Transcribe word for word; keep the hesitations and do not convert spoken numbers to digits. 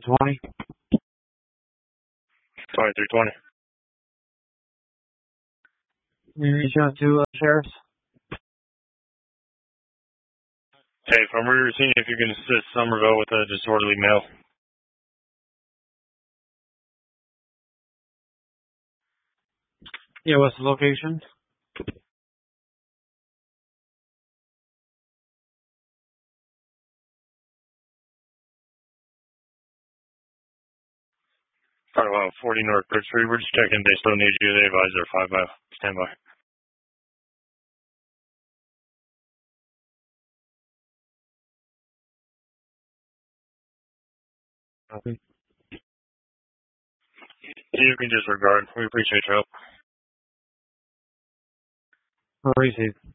twenty. twenty-three twenty. Can you reach out to uh, sheriffs? Hey, from Reader Scene, if you can assist Somerville with a disorderly mail. Yeah, what's the location? Part one forty North Bridge Street. We're just checking. They still need you. They advise their five by. Stand by. Okay. You can disregard. We appreciate your help. I'll receive.